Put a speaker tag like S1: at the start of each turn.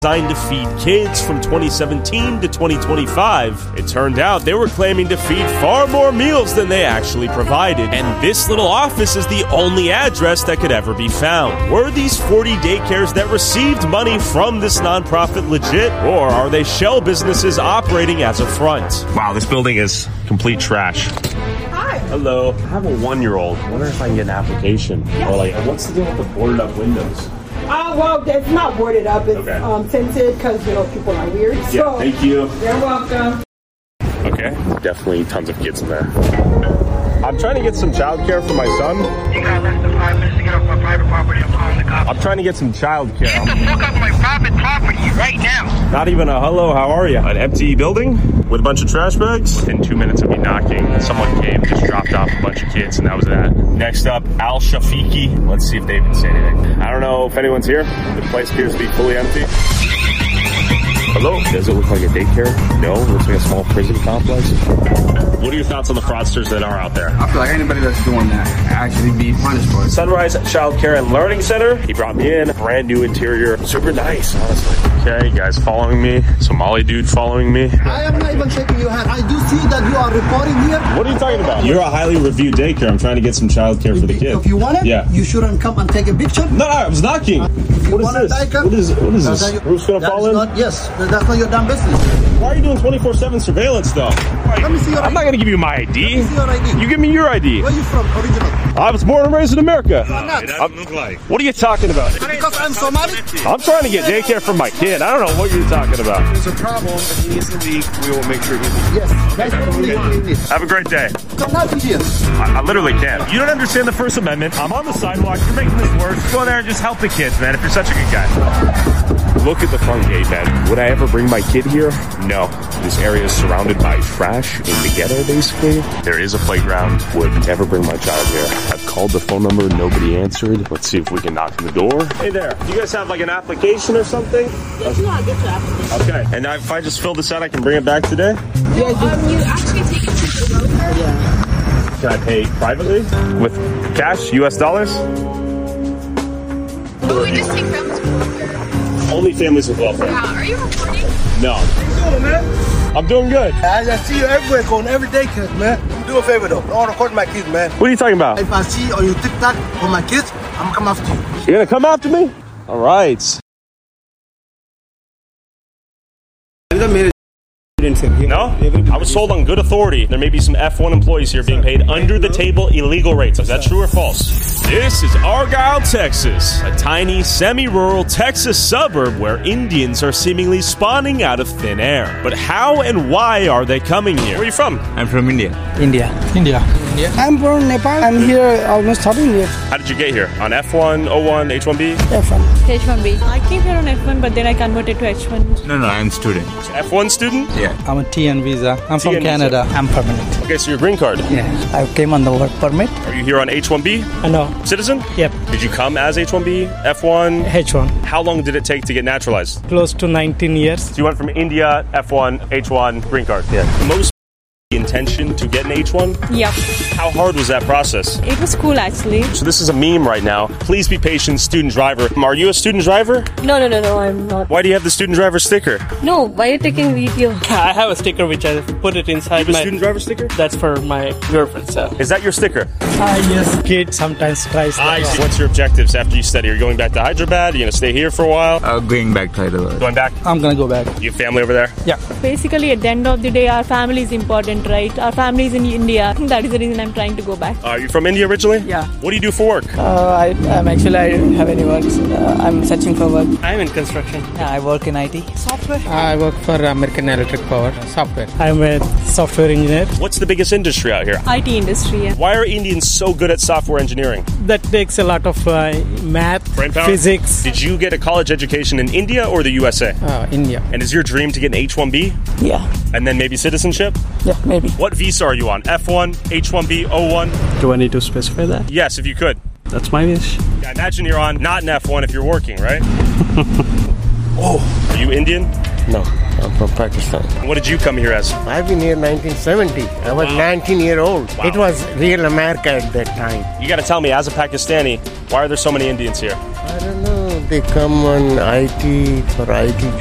S1: designed to feed kids from 2017 to 2025. It turned out they were claiming to feed far more meals than they actually provided. And this little office is the only address that could ever be found. Were these 40 daycares that received money from this nonprofit legit, or are they shell businesses operating as a front? Wow, this building is complete trash.
S2: Hi.
S1: Hello. I have a 1-year-old. I wonder if I can get an application.
S2: Yes.
S1: Or like, what's the deal with the boarded up windows?
S2: Well, it's not boarded up. It's tinted because, people are weird.
S1: Yeah,
S2: so,
S1: thank you.
S2: You're welcome.
S1: Okay. Definitely tons of kids in there. I'm trying to get some childcare for my son.
S3: You got less than 5 minutes to get off my private property. I'm calling the cops.
S1: I'm trying to get some childcare.
S3: Get the fuck off my private property right now.
S1: Not even a hello, how are you? An empty building with a bunch of trash bags. Within 2 minutes of me knocking, someone came, just dropped off a bunch of kids, and that was that. Next up, Al Shafiqi. Let's see if they even say anything. I don't know if anyone's here. The place appears to be fully empty. Hello? Does it look like a daycare? No, it looks like a small prison complex. What are your thoughts on the fraudsters that are out there?
S4: I feel like anybody that's doing that actually be punished for it.
S1: Sunrise Child Care and Learning Center. He brought me in. Brand new interior. Super nice, honestly. Okay, you guys following me. Somali dude following me.
S5: I am not even shaking your hand. I do see that you are reporting here.
S1: What are you talking about? You're a highly reviewed daycare. I'm trying to get some child care for the kids.
S5: If you want it, you shouldn't come and take a picture.
S1: No, I was knocking. What is this? What is this? Roof's gonna fall in?
S5: Yes, that's not your damn business.
S1: Why are you doing 24/7 surveillance though?
S5: Let me see your ID.
S1: I'm not gonna give you my ID.
S5: Let me see your ID.
S1: You give me your ID.
S5: Where are you from, original?
S1: I was born and raised in America.
S5: You are not.
S6: It doesn't look like.
S1: What are you talking about?
S5: Because I'm Somali?
S1: I'm trying to get daycare for my kid. I don't know what you're talking about.
S6: There's a problem, and he needs to leave. We will make sure he leaves.
S5: Yes, that's what we need.
S1: Have a great day.
S5: Come not here.
S1: I literally can't. You don't understand the First Amendment. I'm on the sidewalk. You're making this worse. Go there and just help the kids, man, if you're such a good guy. Look at the front gate, man. Would I ever bring my kid here? No. This area is surrounded by trash in the ghetto, basically. There is a playground. Would never bring my child here. I've called the phone number. Nobody answered. Let's see if we can knock on the door. Hey there. Do you guys have like an application or something?
S2: Yes, you are. Get your application.
S1: Okay. And if I just fill this out, I can bring it back today?
S2: You actually take it to the roadside? Yeah.
S1: Can I pay privately? With cash? US dollars?
S7: Oh, we just take families with welfare.
S1: Only families with welfare.
S7: Yeah, are you recording?
S1: No.
S5: How you doing, man?
S1: I'm doing good.
S5: I see you everywhere going every day, kids, man. Do a favor, though. Don't record my kids, man.
S1: What are you talking about?
S5: If I see on your TikTok on my kids, I'm gonna come after you.
S1: You're gonna come after me? All right. No? I was told on good authority there may be some F1 employees here being paid under the table illegal rates. Is that true or false? This is Argyle, Texas, a tiny, semi-rural Texas suburb where Indians are seemingly spawning out of thin air. But how and why are they coming here? Where are you from?
S4: I'm from India.
S8: I'm from Nepal. I'm here almost 13 years.
S1: How did you get here? On F1, O1, H1B?
S8: F1.
S7: H1B. I came here on F1, but then I converted to H1.
S4: No, I'm student.
S1: F1 student?
S4: Yeah.
S8: I'm a TN visa. I'm from
S1: TN
S8: Canada. I'm permanent.
S1: Okay, so your green card.
S8: Yeah. I came on the work permit.
S1: Are you here on H1B?
S8: No.
S1: Citizen?
S8: Yep.
S1: Did you come as H1B, F1?
S8: H1.
S1: How long did it take to get naturalized?
S8: Close to 19 years.
S1: So you went from India, F1, H1, green card.
S8: Yeah.
S1: Most intention to get an H1?
S7: Yep.
S1: How hard was that process?
S7: It was cool, actually.
S1: So this is a meme right now. Please be patient, student driver. Are you a student driver?
S7: No, I'm not.
S1: Why do you have the student driver sticker?
S7: No, why are you taking video?
S8: I have a sticker which I put it inside
S1: You have a student driver sticker?
S8: That's for my girlfriend, so.
S1: Is that your sticker?
S8: Yes. Kid sometimes tries.
S1: What's your objectives after you study? Are you going back to Hyderabad? Are you going to stay here for a while?
S4: Going back to Hyderabad.
S1: Going back?
S8: I'm gonna go back.
S1: You have family over there?
S8: Yeah.
S7: Basically, at the end of the day, our family is important, right? Our family is in India. That is the reason I'm trying to go back.
S1: Are you from India originally?
S8: Yeah.
S1: What do you do for work?
S8: I don't have any work. I'm searching for work.
S9: I'm in construction.
S8: I work in IT.
S9: Software? I work for American Electric Power. Software.
S8: I'm a software engineer.
S1: What's the biggest industry out here?
S7: IT industry, yeah.
S1: Why are Indians so good at software engineering?
S8: That takes a lot of math,
S1: Brain power?
S8: physics.
S1: Did you get a college education in India or the USA?
S9: India.
S1: And is your dream to get an H1B?
S8: Yeah.
S1: And then maybe citizenship?
S8: Yeah, maybe.
S1: What visa are you on? F1, H1B, O1?
S8: Do I need to specify that?
S1: Yes, if you could.
S8: That's my wish.
S1: I imagine you're on not an F1 if you're working, right? Are you Indian?
S10: No, I'm from Pakistan.
S1: What did you come here as?
S10: I've been here 1970. I was 19-year-old.
S1: Wow.
S10: It was real America at that time.
S1: You got to tell me, as a Pakistani, why are there so many Indians here?
S10: I don't know. they come on IT for IT